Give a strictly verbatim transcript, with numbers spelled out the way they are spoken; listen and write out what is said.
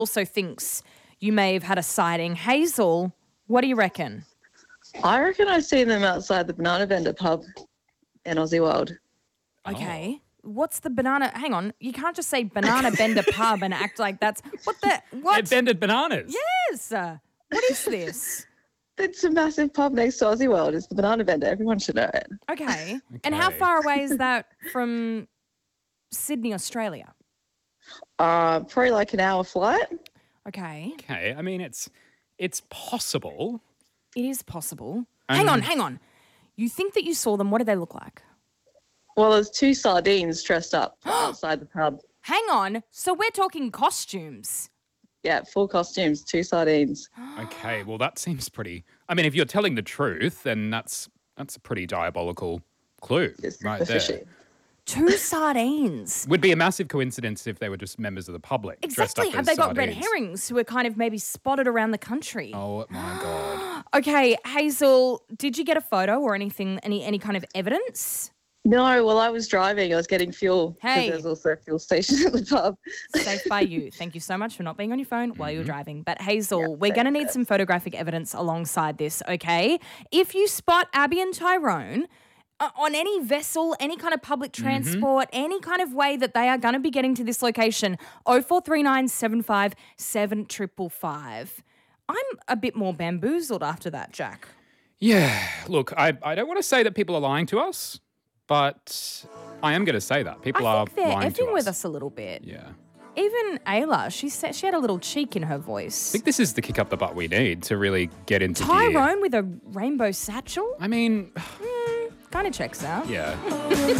also thinks you may have had a sighting. Hazel, what do you reckon? I reckon I've seen them outside the Banana Vendor pub in Aussie World. Okay. Oh. What's the banana? Hang on. You can't just say Banana Bender pub and act like that's... What the... What? They bended bananas. Yes. Uh, what is this? It's a massive pub next to Aussie World. It's the Banana Vendor. Everyone should know it. Okay. Okay. And how far away is that from Sydney, Australia? Uh, probably like an hour flight. Okay. Okay, I mean, it's it's possible. It is possible. Um, hang on, hang on. You think that you saw them. What do they look like? Well, there's two sardines dressed up outside the pub. Hang on. So we're talking costumes. Yeah, full costumes, two sardines. Okay, well, that seems pretty... I mean, if you're telling the truth, then that's that's a pretty diabolical clue It's right super there. fishy. Two sardines. Would be a massive coincidence if they were just members of the public. dressed Exactly. up Have as they got red sardines. herrings who are kind of maybe spotted around the country? Oh, my God. Okay, Hazel, did you get a photo or anything, any any kind of evidence? No, well, I was driving. I was getting fuel. 'cause Hey. There's also a fuel station at the pub. Safe by you. Thank you so much for not being on your phone while you're driving. But Hazel, Yeah, we're going to need thanks. some photographic evidence alongside this, okay? If you spot Abby and Tyrone uh, on any vessel, any kind of public transport, any kind of way that they are going to be getting to this location, oh four three nine seven five seven five five five. I'm a bit more bamboozled after that, Jack. Yeah, look, I, I don't want to say that people are lying to us, but I am going to say that. People I are think they're lying to effing us. with us a little bit. Yeah. Even Ayla, she said she had a little cheek in her voice. I think this is the kick up the butt we need to really get into gear. Tyrone with a rainbow satchel? I mean, Kind of checks out. yeah.